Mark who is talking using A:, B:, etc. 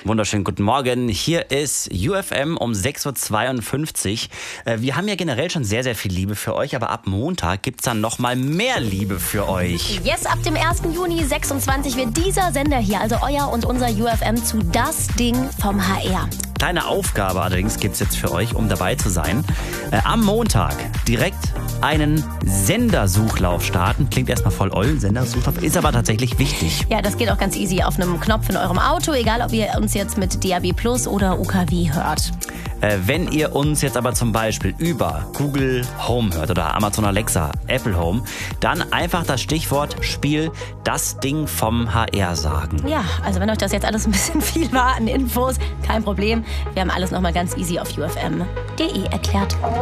A: Wunderschönen guten Morgen. Hier ist UFM um 6.52 Uhr. Wir haben ja generell schon sehr, sehr viel Liebe für euch, aber ab Montag gibt es dann nochmal mehr Liebe für euch.
B: Yes, ab dem 1. Juni 26 wird dieser Sender hier, also euer und unser UFM, zu das Ding vom HR.
A: Kleine Aufgabe allerdings gibt es jetzt für euch, um dabei zu sein. Am Montag direkt einen Sendersuchlauf starten. Klingt erstmal voll oll, Sendersuchlauf, ist aber tatsächlich wichtig.
B: Ja, das geht auch ganz easy auf einem Knopf in eurem Auto, egal ob ihr uns jetzt mit DAB+ oder UKW hört.
A: Wenn ihr uns jetzt aber zum Beispiel über Google Home hört oder Amazon Alexa, Apple Home, dann einfach das Stichwort Spiel das Ding vom HR sagen.
B: Ja, also wenn euch das jetzt alles ein bisschen viel war an Infos, kein Problem. Wir haben alles nochmal ganz easy auf ufm.de erklärt.